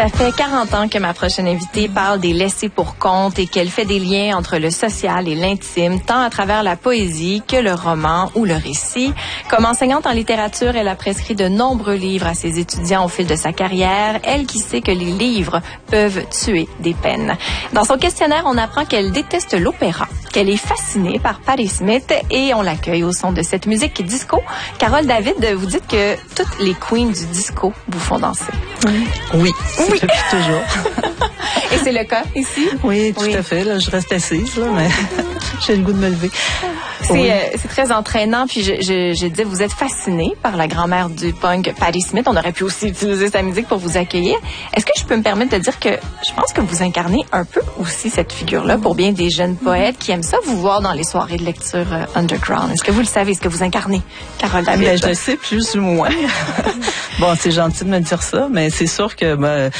Ça fait 40 ans que ma prochaine invitée parle des laissés pour compte et qu'elle fait des liens entre le social et l'intime, tant à travers la poésie que le roman ou le récit. Comme enseignante en littérature, elle a prescrit de nombreux livres à ses étudiants au fil de sa carrière, elle qui sait que les livres peuvent tuer des peines. Dans son questionnaire, on apprend qu'elle déteste l'opéra, qu'elle est fascinée par Patti Smith et on l'accueille au son de cette musique disco. Carole David, vous dites que toutes les queens du disco vous font danser. Oui, depuis toujours. Et c'est le cas ici? Oui, tout à fait. Là, je reste assise, là, mais j'ai le goût de me lever. C'est très entraînant. Puis je dis, vous êtes fascinée par la grand-mère du punk, Patti Smith. On aurait pu aussi utiliser sa musique pour vous accueillir. Est-ce que je peux me permettre de dire que je pense que vous incarnez un peu aussi cette figure-là pour bien des jeunes poètes qui aiment ça vous voir dans les soirées de lecture underground? Est-ce que vous le savez? Est-ce que vous incarnez Carole David? Ben, je le sais plus ou moins. Bon, c'est gentil de me dire ça, mais c'est sûr que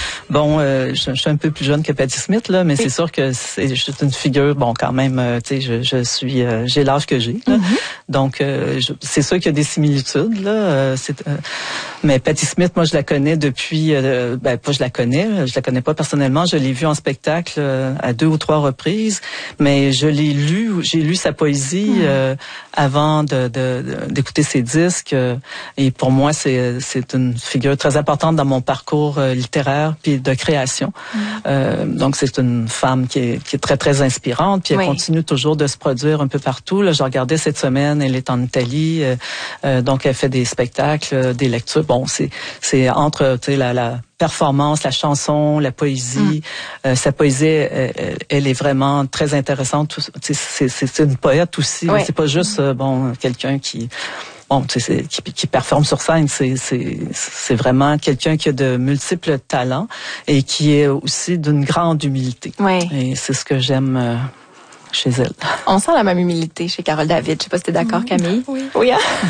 je suis un peu plus jeune que Patti Smith, là, mais oui. C'est sûr que c'est juste une figure, bon, quand même, tu sais, j'ai l'âge que j'ai, là. Donc, c'est sûr qu'il y a des similitudes, là. Mais Patti Smith, moi, je la connais depuis, je la connais pas personnellement. Je l'ai vue en spectacle à 2 ou 3 reprises, mais j'ai lu sa poésie avant d'écouter ses disques. Et pour moi, c'est une figure très importante dans mon parcours littéraire puis de création. Donc, c'est une femme qui est très, très inspirante, puis elle continue toujours de se produire un peu partout. Là, je regardais cette semaine, elle est en Italie, donc elle fait des spectacles, des lectures. Bon, c'est entre, tu sais, la performance, la chanson, la poésie. Sa poésie, elle est vraiment très intéressante. C'est une poète aussi. Oui. C'est pas juste quelqu'un qui performe sur scène. C'est vraiment quelqu'un qui a de multiples talents et qui est aussi d'une grande humilité. Oui. Et c'est ce que j'aime chez elle. On sent la même humilité chez Carole David. Je sais pas si tu es d'accord, Camille. Oui. Oui.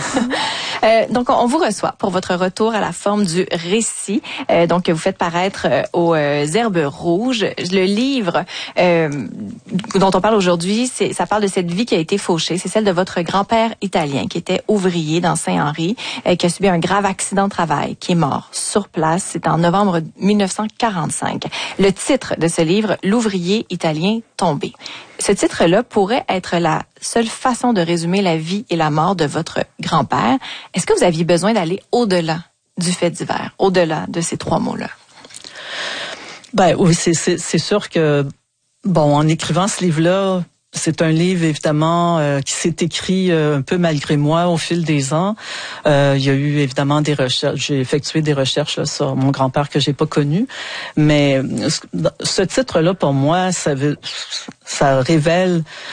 Donc, on vous reçoit pour votre retour à la forme du récit. Donc, vous faites paraître aux Herbes Rouges. Le livre dont on parle aujourd'hui, ça parle de cette vie qui a été fauchée. C'est celle de votre grand-père italien qui était ouvrier dans Saint-Henri, qui a subi un grave accident de travail, qui est mort sur place. C'était en novembre 1945. Le titre de ce livre, L'ouvrier italien tombé. Ce titre-là pourrait être la seule façon de résumer la vie et la mort de votre grand-père. Est-ce que vous aviez besoin d'aller au-delà du fait divers, au-delà de ces 3 mots-là? Ben oui, c'est sûr que, en écrivant ce livre-là, c'est un livre, évidemment, qui s'est écrit un peu malgré moi au fil des ans. Il y a eu, évidemment, des recherches. J'ai effectué des recherches là, sur mon grand-père que j'ai pas connu. Mais ce titre-là, pour moi, ça révèle